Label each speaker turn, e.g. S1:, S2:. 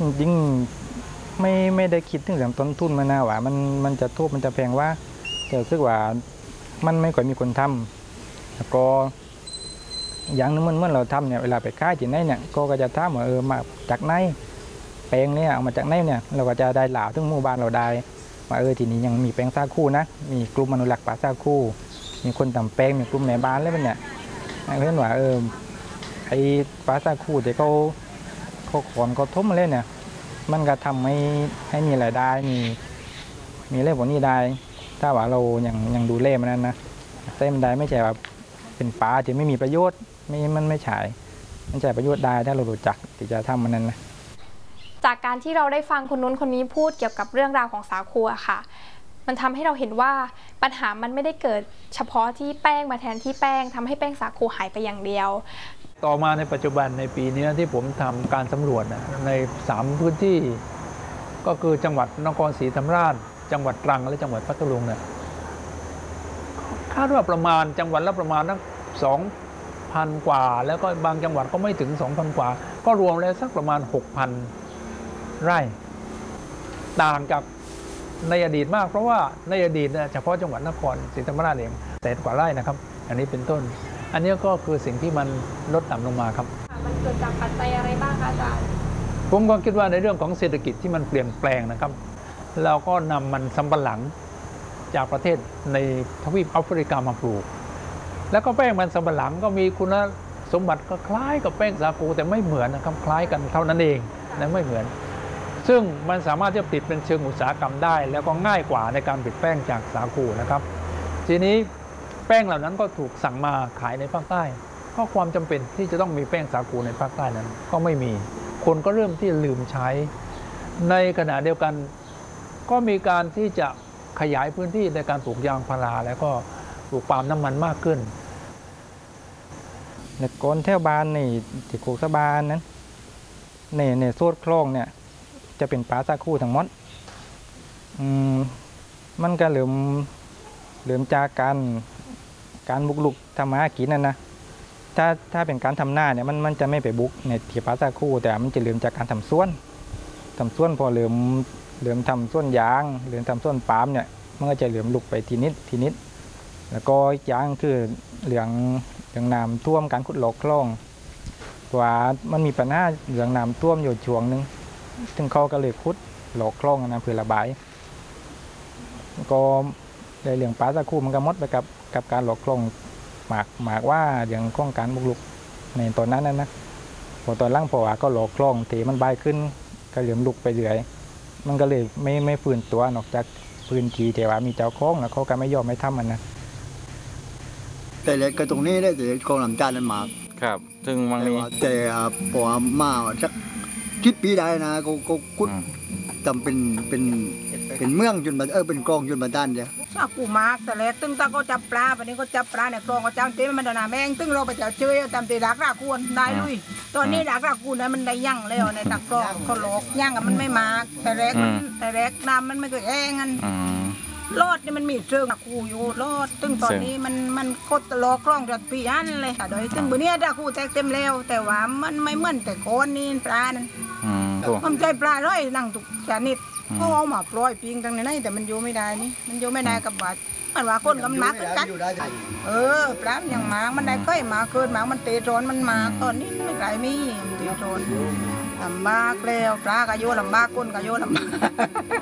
S1: ยิ่งไม่ได้คิดถึงเรื่องต้นทุนมันนะว่ามันจะทุบมันจะแพงว่าแต่รู้สึกว่ามันไม่ค่อยมีคนทำแล้วก็อย่างนึงเมื่อเราทำเนี่ยเวลาไปขายที่ไหนเนี่ยก็จะถามว่ามาจากไหนแปลงเนี่ยเอามาจากไหนเนี่ยเราก็จะได้หล่าถึงหมู่บ้านเราได้ว่าทีนี้ยังมีแปลงซาคูนะมีกลุ่มอนุรักษ์ป่าซาคูมีคนทำแปลงมีกลุ่มในบ้านแล้วเนี่ยเพื่อนว่าไอ้ป่าซาคูเดี๋ยวเขาขอนเขาทุ่มมาเลยเนี่ยมันก็ทำให้มีรายได้มีเรื่องพวกนี้ได้ถ้าว่าเรายังดูเล่มันนั้นนะเส้นได้ไม่ใช่ว่าเป็นป่าที่ไม่มีประโยชน์มันไม่ใช่มันใช้ประโยชน์ได้ถ้าเรารู้จักที่จะทำมันนั้นนะ
S2: จากการที่เราได้ฟังคนนู้นคนนี้พูดเกี่ยวกับเรื่องราวของสาคูอะค่ะมันทำให้เราเห็นว่าปัญหามันไม่ได้เกิดเฉพาะที่แป้งมาแทนที่แป้งทำให้แป้งสาคูหายไปอย่างเดียว
S3: ต่อมาในปัจจุบันในปีนี้ที่ผมทำการสำรวจใน3พื้นที่ก็คือจังหวัดนครศรีธรรมราชจังหวัดตรังและจังหวัดพัทลุงเนี่ยคาดว่าประมาณจังหวัดละประมาณนัก2,000 กว่าแล้วก็บางจังหวัดก็ไม่ถึง 2,000 กว่าก็รวมแล้วสักประมาณ 6,000 ไร่ต่างจากในอดีตมากเพราะว่าในอดีตเฉพาะจังหวัดนครศรีธรรมราชเอง100,000 กว่าไร่นะครับอันนี้เป็นต้นอันนี้ก็คือสิ่งที่มันลดต่ำลงมาครับ
S2: มันเกิดจากปัจจัยอะไรบ้างคะอาจารย์
S3: ผมก็คิดว่าในเรื่องของเศรษฐกิจที่มันเปลี่ยนแปลงนะครับเราก็นำมันสำปะหลังจากประเทศในทวีปแอฟริกามาปลูกแล้วก็แป้งมันสำปะหลังก็มีคุณสมบัติก็คล้ายกับแป้งสาคูแต่ไม่เหมือนนะครับคล้ายกันเท่านั้นเองนะไม่เหมือนซึ่งมันสามารถที่จะผลิตเป็นเชิงอุตสาหกรรมได้แล้วก็ง่ายกว่าในการผลิตแป้งจากสาคูนะครับทีนี้แป้งเหล่านั้นก็ถูกสั่งมาขายในภาคใต้ก็ความจำเป็นที่จะต้องมีแป้งสาคูในภาคใต้นั้นก็ไม่มีคนก็เริ่มที่ลืมใช้ในขณะเดียวกันก็มีการที่จะขยายพื้นที่ในการปลูกยางพาราแล้วก็ปลูกปาล์มน้ำมันมากขึ้น
S1: ในก้นแถวบ้านในที่โคกสะบานนั้นในโซดคลองเนี่ยจะเป็นป่าซาคูทั้งหมดมันก็เริ่มจากการบุกลุกทำมาหากินนั่นนะถ้าเป็นการทำหน้าเนี่ยมันจะไม่ไปบุกในที่ป่าซาคูแต่มันจะเริ่มจากการทำสวนพอเริ่มทำสวนยางเริ่มทำสวนปาล์มเนี่ยมันก็จะเริ่มลุกไปทีนิดแล้วก็อีกอย่างคือเรื่องน้ำท่วมการขุดหลอกคลองว่ามันมีปัญหาเรื่องน้ำท่วมอยู่ช่วงนึงถึงเขาก็เลยขุดหลอกคลองนะเพื่อระบายก็ในเรื่องป่าซาคูมันก็มดไปกับการหลอกคลองหมากว่าเรื่องของการบุกรุกในตอนนั้นนะพอตอนล่างพอว่าก็หลอกคลองตีมันใบขึ้นก็เหลื่อมลุกไปเรื่อยมันก็เลยไม่ฟื้นตัวนอกจากพื้นที่แต่ว่ามีเจ้าของแล้วเขาก็ไม่ยอมไม่ทำมันนะ
S4: แต่เล็กก็ตรงนี้ได้แต่กองลำจานนั้นมาก
S1: ครับซึ่งบางนี้
S4: แต่พอมาสัก10 ปีได้นะก็กุดจำเป็นเมืองจนเป็นกองจนมาด้านเดียว
S5: ซาคูมากแต่เล็กตึ้งตาก็จับปลาวันนี้ก็จับปลาเนี่ยกองก็จับเต็มมันนาแมงตึ้งเราไปจับเชยจำตีรักราคูนได้ลุยตอนนี้รักราคูนนั้นมันได้ยั่งแล้วในตักกรองเขาหลอกยั่งมันไม่มากแต่เล็กน้ำมันไม่เคยแห้งกันรอดนี่มันมีเชิงคูอยู่รอดตึ้งตอนนี้มันกดตลอกคล้องจากปีอันเลยแต่โดยตึ้งบุญเนี่ยตาคูแตกเต็มแล้วแต่ว่ามันไม่เหมือนแต่ก้อนนี่ปลานั้นมันใจปลาร้อยนั่งตุกชนิดก็เอามาปล่อยปิงตั้งในนั้นแต่มันอยู่ไม่ได้นี่มันอยู่ไม่ได้กับบาดมันว่าคนกำนักกันปลาอย่างหมามันได้ค่อยหมาเกินหมามันเตะโจนมันมาตอนนี้ไม่ไกลมีเตะโจนลำบากแล้วปลาก็โยลำบากคนก็โยลำบาก